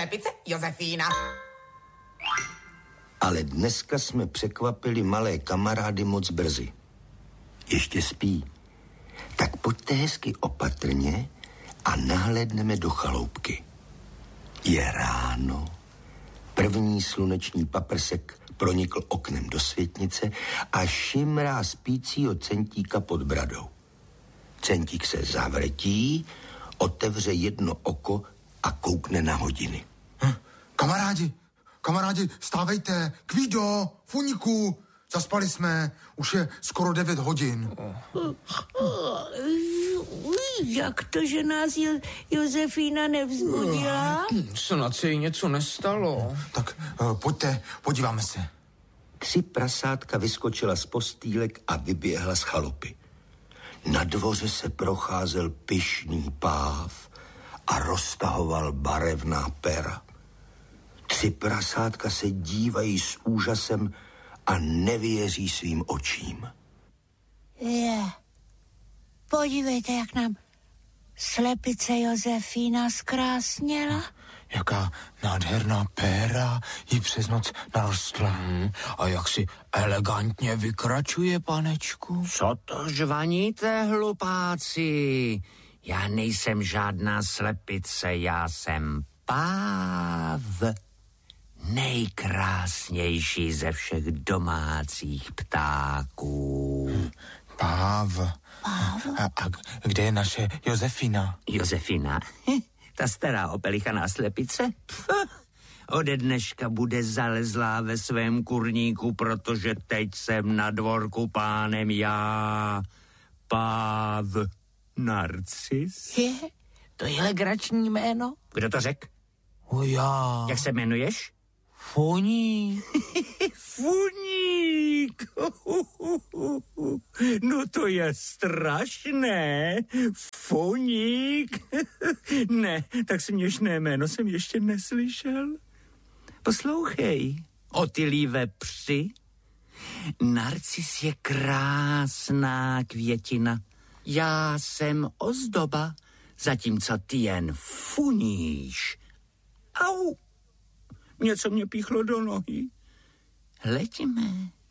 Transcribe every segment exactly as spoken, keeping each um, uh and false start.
slepice Josefína. Ale dneska jsme překvapili malé kamarády moc brzy. Ještě spí. Tak pojďte hezky opatrně a nahlédneme do chaloupky. Je ráno, první sluneční paprsek pronikl oknem do světnice a šimrá spícího centíka pod bradou. Centík se zavrtí, otevře jedno oko a koukne na hodiny. Hm, kamarádi, kamarádi, stávejte, Kvído, Funíku, zaspali jsme, už je skoro devět hodin. Jak to, že nás jo, Josefína nevzbudila? Snad se jí něco nestalo. Tak uh, pojďte, podíváme se. Tři prasátka vyskočila z postýlek a vyběhla z chalupy. Na dvoře se procházel pyšný páv a roztahoval barevná pera. Tři prasátka se dívají s úžasem a nevěří svým očím. Je, podívejte, jak nám slepice Josefína zkrásněla. Jaká nádherná péra jí přes noc narostla. Hmm, a jak si elegantně vykračuje, panečku. Co to žvaníte, hlupáci? Já nejsem žádná slepice, já jsem páv. Nejkrásnější ze všech domácích ptáků. Hmm, páv. Páv? A, a kde je naše Josefína? Josefína? Ta stará opelichaná slepice? Pff, ode dneška bude zalezlá ve svém kurníku, protože teď jsem na dvorku pánem já, páv Narcis. Je, to je legrační jméno. Kdo to řekl? O já. Jak se jmenuješ? Funík. Funík. No to je strašné. Funík. Ne, tak směšné jméno jsem ještě neslyšel. Poslouchej, otylí vepři. Narcis je krásná květina. Já jsem ozdoba, zatímco ty jen funíš. Au. Něco mě píchlo do nohy. Hleďme,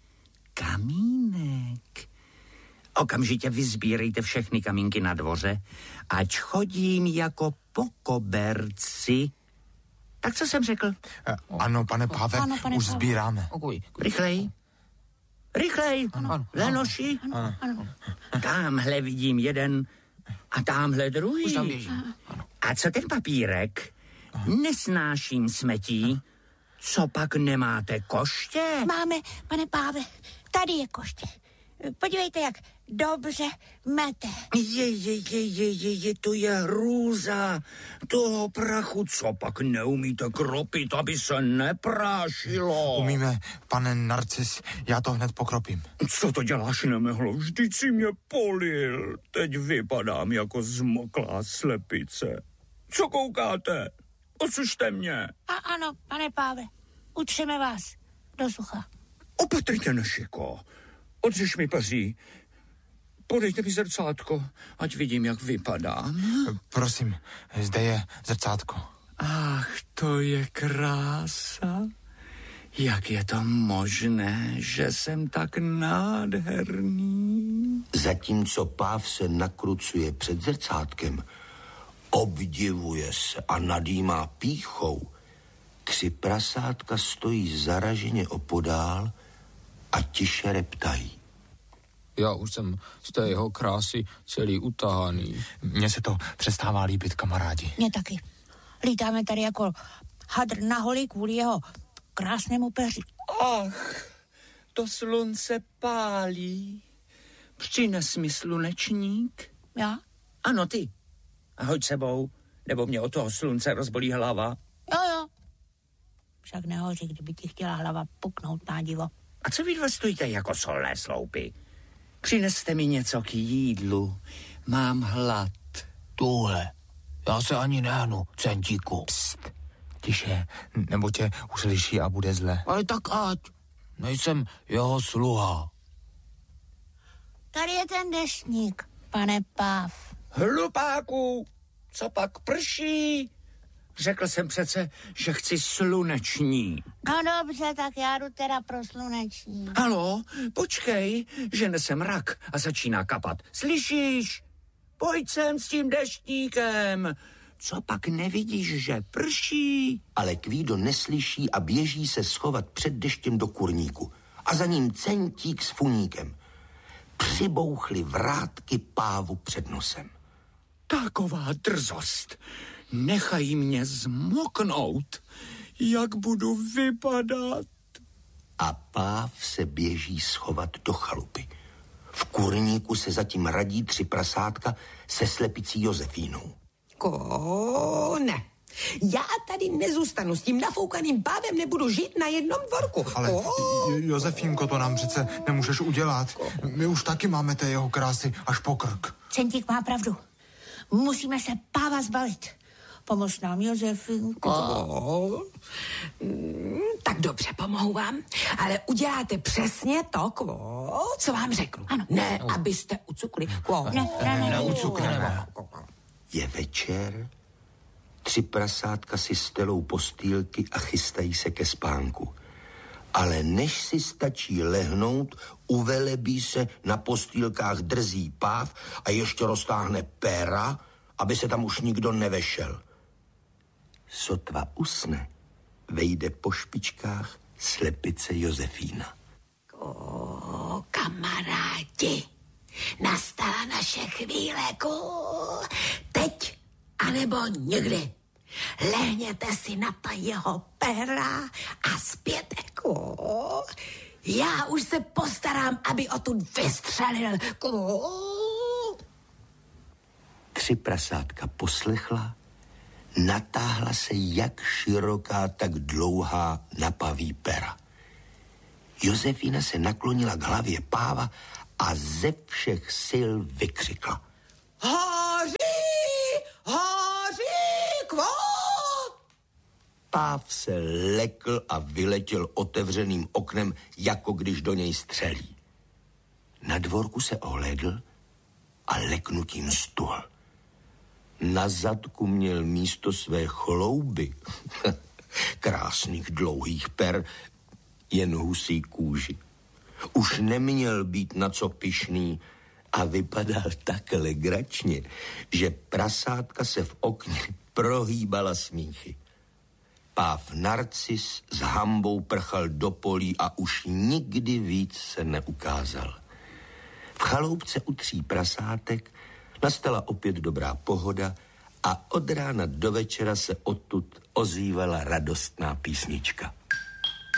kamínek. Okamžitě vyzbírejte všechny kamínky na dvoře, ať chodím jako po koberci. Tak co jsem řekl? E, ano, pane páve, ano, pane už páve. Sbíráme. Rychlej. Rychlej. Ano, Lenoši. Ano, ano. Támhle vidím jeden a támhle druhý. Už tam běží. A co ten papírek? Nesnáším smetí. Co pak nemáte koště? Máme, pane páve, tady je koště. Podívejte, jak dobře mete. Je, je, je, je, je, je, to je hrůza. Toho prachu, co pak neumíte kropit, aby se neprášilo. Umíme, pane Narcis, já to hned pokropím. Co to děláš, nemehlo? Vždyť si mě polil. Teď vypadám jako zmoklá slepice. Co koukáte? Osušte mě. A ano, pane páve, utřeme vás do sucha. Opatrně, Nešiko. Odřeš mi paří. Podejte mi zrcátko, ať vidím, jak vypadám. Prosím, zde je zrcátko. Ach, to je krása. Jak je to možné, že jsem tak nádherný? Zatímco páv se nakrucuje před zrcátkem, obdivuje se a nadýmá pýchou, tři prasátka stojí zaraženě opodál a tiše reptají. Já už jsem z té jeho krásy celý utahaný. Mně se to přestává líbit, kamarádi. Mně taky. Lítáme tady jako hadr na holi kvůli jeho krásnému peři. Ach, to slunce pálí. Přines mi slunečník. Já? Ano, ty. A hoď sebou, nebo mě od toho slunce rozbolí hlava. Jo, jo. Však nehoří, kdyby ti chtěla hlava puknout na divo. A co vy dva stojíte jako solné sloupy? Přineste mi něco k jídlu. Mám hlad. Tuhle. Já se ani nehnu, centíku. Pst, tiše, nebo tě uslyší a bude zle. Ale tak ať. Nejsem jeho sluha. Tady je ten deštník, pane páv. Hlupáku, co pak prší? Řekl jsem přece, že chci sluneční. No dobře, tak já jdu teda pro sluneční. Halo, počkej, že nesem rak a začíná kapat. Slyšíš? Pojď sem s tím deštníkem. Co pak nevidíš, že prší? Ale Kvído neslyší a běží se schovat před deštěm do kurníku. A za ním Centík s Funíkem. Přibouchly vrátky pávu před nosem. Taková drzost. Nechají mě zmoknout. Jak budu vypadat? A páv se běží schovat do chalupy. V kurníku se zatím radí tři prasátka se slepicí Josefínou. Ko, ne. Já tady nezůstanu s tím nafoukaným pávem, nebudu žít na jednom dvorku. Ale Ko? Josefínko, to nám přece nemůžeš udělat. My už taky máme té jeho krásy až po krk. Centík má pravdu. Musíme se páva zbavit. Pomoz nám, Josefínko. Ko? Mm, tak dobře, pomohu vám, ale uděláte přesně to, kvo, co vám řeknu. Ano. Ne, abyste ucukli. Kvo. Ne, ne, ne, Neucukneme. Je večer, tři prasátka si stelou postýlky a chystají se ke spánku. Ale než si stačí lehnout, uvelebí se na postýlkách drzý páv a ještě roztáhne péra, aby se tam už nikdo nevešel. Sotva usne, vejde po špičkách slepice Josefína. Ko, kamarádi, nastala naše chvíle, ko. Teď, anebo nikdy. Lehněte si na ta jeho péra a zpěte, ko. Já už se postarám, aby odtud vystřelil, ko. Tři prasátka poslechla, natáhla se jak široká, tak dlouhá napaví pera. Josefína se naklonila k hlavě páva a ze všech sil vykřikla. Hoří, hoří, kvo! Páv se lekl a vyletěl otevřeným oknem, jako když do něj střelí. Na dvorku se ohlédl a leknutím stuhl. Na zadku měl místo své chlouby, krásných dlouhých per, jen husí kůži. Už neměl být na co pyšný a vypadal tak legračně, že prasátka se v okně prohýbala smíchy. Páv Narcis s hambou prchal do polí a už nikdy víc se neukázal. V chaloupce u tří prasátek nastala opět dobrá pohoda a od rána do večera se odtud ozývala radostná písnička.